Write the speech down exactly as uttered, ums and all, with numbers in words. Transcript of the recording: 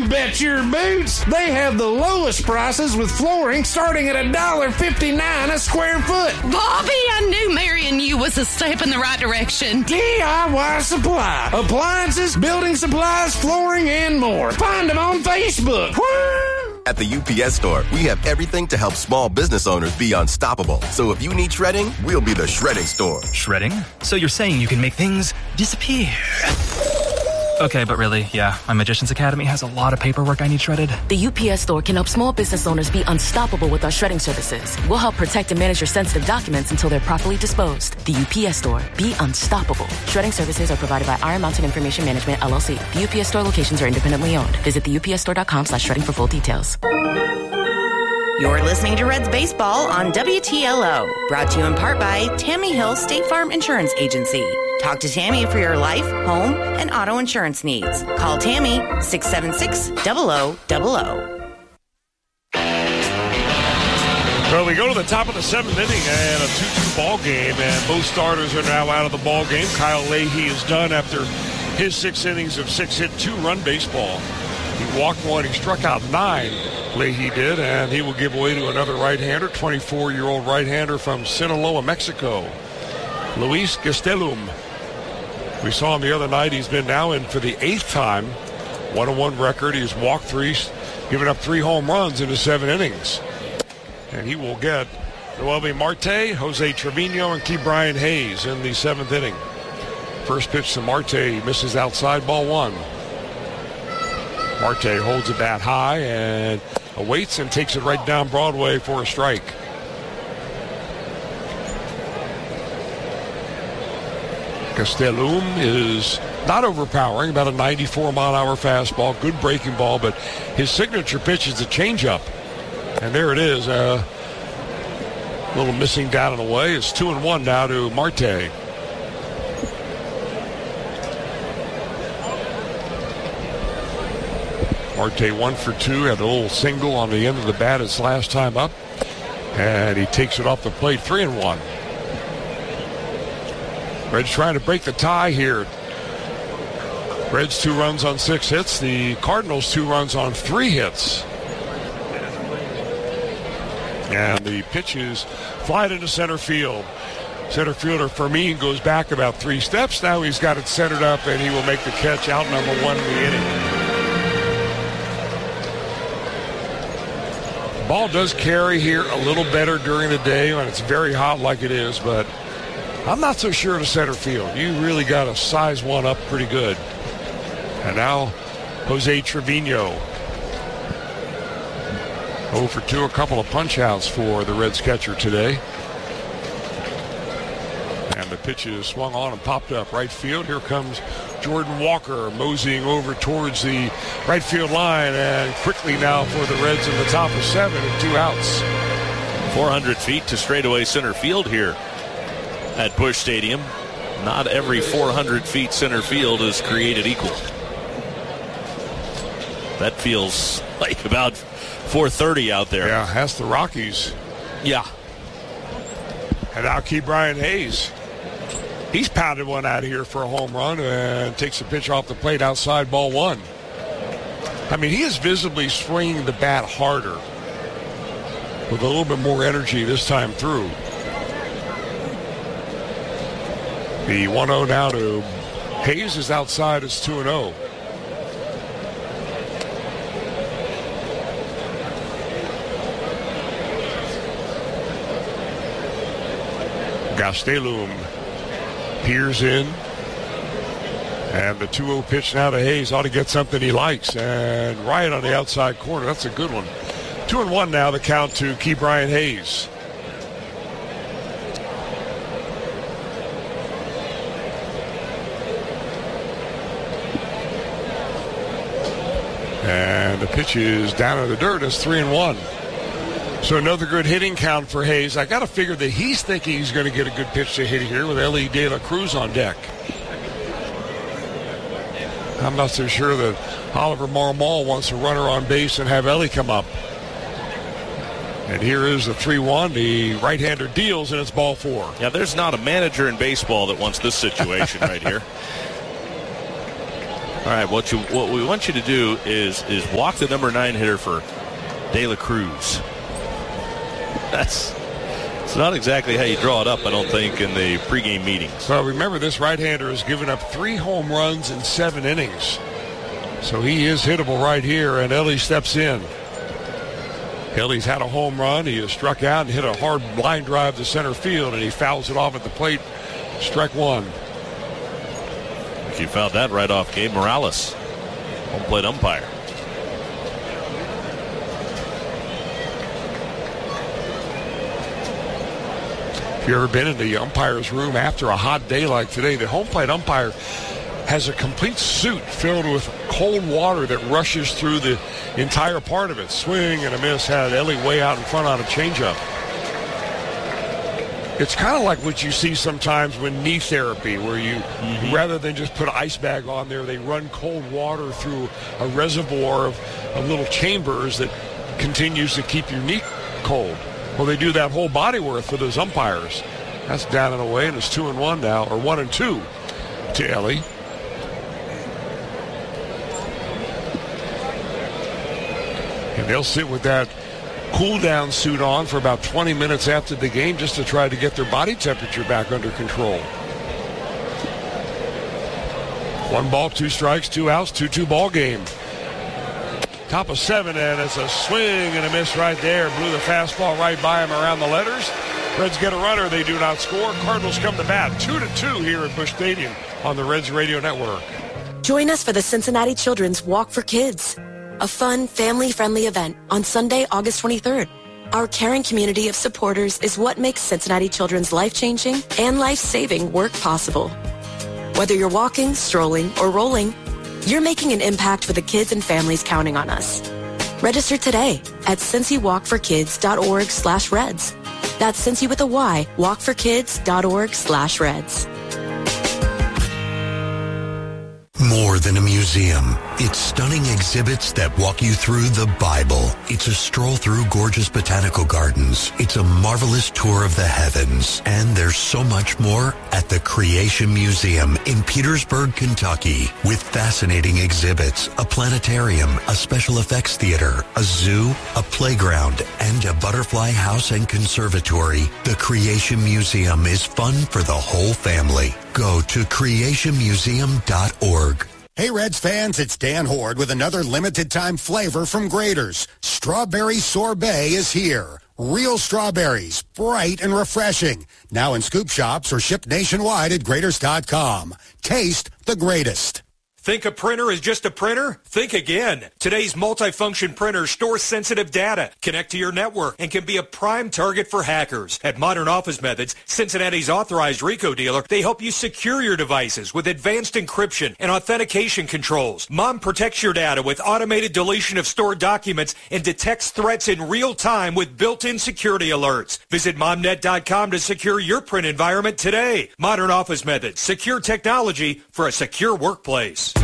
You bet your boots. They have the lowest prices with flooring starting at one dollar fifty-nine a square foot. Bobby, I knew marrying you was a step in the right direction. D I Y Supply. Appliances, building supplies, flooring, and more. Find them on Facebook. Woo! At the U P S Store, we have everything to help small business owners be unstoppable. So if you need shredding, we'll be the shredding store. Shredding? So you're saying you can make things disappear? Okay, but really, yeah, my Magician's Academy has a lot of paperwork I need shredded. The U P S Store can help small business owners be unstoppable with our shredding services. We'll help protect and manage your sensitive documents until they're properly disposed. The U P S Store. Be unstoppable. Shredding services are provided by Iron Mountain Information Management, L L C. The U P S Store locations are independently owned. Visit the U P S store dot com slash shredding for full details. You're listening to Reds Baseball on W T L O. Brought to you in part by Tammy Hill State Farm Insurance Agency. Talk to Tammy for your life, home, and auto insurance needs. Call Tammy, six seven six, zero zero zero zero. Well, we go to the top of the seventh inning and a two two ball game, and both starters are now out of the ball game. Kyle Leahy is done after his six innings of six-hit, two-run baseball. He walked one, he struck out nine, Leahy did, and he will give way to another right-hander, twenty-four-year-old right-hander from Sinaloa, Mexico, Luis Gastelum. We saw him the other night. He's been now in for the eighth time. one and one record. He's walked three, given up three home runs in the seven innings. And he will get Noelvi Marte, Jose Trevino, and Ke'Bryan Hayes in the seventh inning. First pitch to Marte. He misses outside, ball one. Marte holds the bat high and awaits and takes it right down Broadway for a strike. Gastelum is not overpowering, about a ninety-four mile an hour fastball, good breaking ball, but his signature pitch is a changeup. And there it is, a little missing down and away. It's two and one now to Marte. Marte one for two, had a little single on the end of the bat his last time up, and he takes it off the plate, three and one. Reds trying to break the tie here. Reds two runs on six hits. The Cardinals two runs on three hits. And the pitches fly into center field. Center fielder Fermin goes back about three steps. Now he's got it centered up, and he will make the catch, out number one in the inning. Ball does carry here a little better during the day when it's very hot like it is, but I'm not so sure to center field. You really got to size one up pretty good. And now Jose Trevino. oh for two, a couple of punch outs for the Reds catcher today. And the pitch is swung on and popped up right field. Here comes Jordan Walker moseying over towards the right field line, and quickly now for the Reds in the top of seven and two outs. four hundred feet to straightaway center field here at Busch Stadium. Not every four hundred feet center field is created equal. That feels like about four thirty out there. Yeah, that's the Rockies. Yeah. And now Ke'Bryan Hayes. He's pounded one out of here for a home run and takes the pitch off the plate outside, ball one. I mean, he is visibly swinging the bat harder with a little bit more energy this time through. The one oh now to Hayes is outside. It's two and oh. Gastelum peers in. And the two oh pitch now to Hayes ought to get something he likes. And right on the outside corner. That's a good one. Two and one now, the count to Ke'Bryan Hayes. And the pitch is down in the dirt. It's three and one. So another good hitting count for Hayes. I got to figure that he's thinking he's going to get a good pitch to hit here with Elly De La Cruz on deck. I'm not so sure that Oliver Marmol wants a runner on base and have Elly come up. And here is the three one. The right-hander deals, and it's ball four. Yeah, there's not a manager in baseball that wants this situation right here. All right, what you what we want you to do is is walk the number nine hitter for De La Cruz. That's it's not exactly how you draw it up, I don't think, in the pregame meetings. Well, remember, this right-hander has given up three home runs in seven innings. So he is hittable right here, and Ellie steps in. Ellie's had a home run. He has struck out and hit a hard line drive to center field, and he fouls it off at the plate. Strike one. You found that right off Gabe Morales, home plate umpire. If you've ever been in the umpire's room after a hot day like today, the home plate umpire has a complete suit filled with cold water that rushes through the entire part of it. Swing and a miss, had Ellie way out in front on a changeup. It's kind of like what you see sometimes when knee therapy, where you, mm-hmm. rather than just put an ice bag on there, they run cold water through a reservoir of, of little chambers that continues to keep your knee cold. Well, they do that whole body worth for those umpires. That's down and away, and it's two and one now, or one and two to Ellie. And they'll sit with that cool-down suit on for about twenty minutes after the game just to try to get their body temperature back under control. One ball, two strikes, two outs, two two ball game. Top of seven, and it's a swing and a miss right there. Blew the fastball right by him around the letters. Reds get a runner. They do not score. Cardinals come to bat. Two to two here at Busch Stadium on the Reds Radio Network. Join us for the Cincinnati Children's Walk for Kids, a fun, family-friendly event on Sunday, August twenty-third. Our caring community of supporters is what makes Cincinnati Children's life-changing and life-saving work possible. Whether you're walking, strolling, or rolling, you're making an impact for the kids and families counting on us. Register today at cincy walk for kids dot org slash reds. That's Cincy with a Y, walk for kids dot org slash reds. More than a museum, it's stunning exhibits that walk you through the Bible. It's a stroll through gorgeous botanical gardens. It's a marvelous tour of the heavens. And there's so much more at the Creation Museum in Petersburg, Kentucky, with fascinating exhibits, a planetarium, a special effects theater, a zoo, a playground, and a butterfly house and conservatory. The Creation Museum is fun for the whole family. Go to creation museum dot org. Hey Reds fans, it's Dan Horde with another limited time flavor from Graeter's. Strawberry Sorbet is here. Real strawberries, bright and refreshing. Now in scoop shops or shipped nationwide at Graeters dot com. Taste the greatest. Think a printer is just a printer? Think again. Today's multifunction printers store sensitive data, connect to your network, and can be a prime target for hackers. At Modern Office Methods, Cincinnati's authorized RICO dealer, they help you secure your devices with advanced encryption and authentication controls. Mom protects your data with automated deletion of stored documents and detects threats in real time with built-in security alerts. Visit mom net dot com to secure your print environment today. Modern Office Methods, secure technology for a secure workplace.